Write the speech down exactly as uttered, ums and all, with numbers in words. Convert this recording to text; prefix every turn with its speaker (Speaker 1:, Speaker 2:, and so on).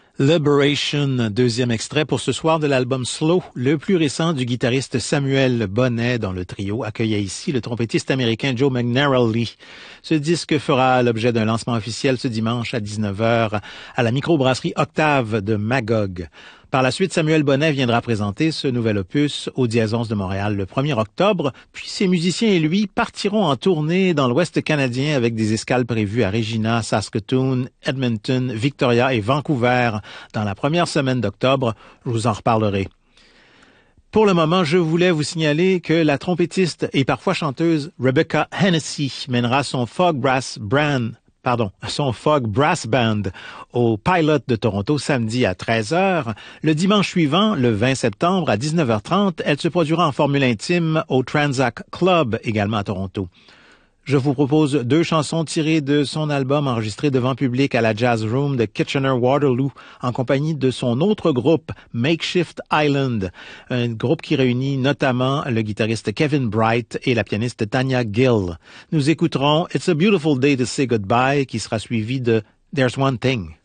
Speaker 1: Liberation, deuxième extrait pour ce soir de l'album Slow, le plus récent du guitariste Samuel Bonnet, dont le trio accueillait ici le trompettiste américain Joe McNarally. Ce disque fera l'objet d'un lancement officiel ce dimanche à dix-neuf heures à la microbrasserie Octave de Magog. Par la suite, Samuel Bonnet viendra présenter ce nouvel opus au Diazonce de Montréal le premier octobre, puis ses musiciens et lui partiront en tournée dans l'Ouest canadien avec des escales prévues à Regina, Saskatoon, Edmonton, Victoria et Vancouver dans la première semaine d'octobre. Je vous en reparlerai. Pour le moment, je voulais vous signaler que la trompettiste et parfois chanteuse Rebecca Hennessy mènera son Fog Brass Band Pardon, son Fog Brass Band au Pilot de Toronto samedi à treize heures. Le dimanche suivant, le vingt septembre à dix-neuf heures trente, elle se produira en formule intime au Transac Club, également à Toronto. Je vous propose deux chansons tirées de son album enregistré devant public à la Jazz Room de Kitchener-Waterloo en compagnie de son autre groupe, Makeshift Island, un groupe qui réunit notamment le guitariste Kevin Bright et la pianiste Tanya Gill. Nous écouterons It's a Beautiful Day to Say Goodbye qui sera suivi de There's One Thing.